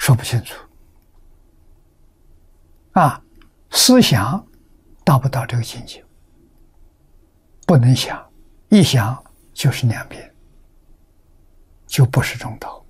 说不清楚啊，思想达不到这个境界，不能想，一想就是两边，就不是中道。